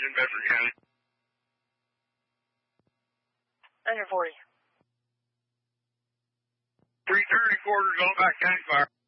in Bedford County. Engine 40. 330 quarters on back county fire.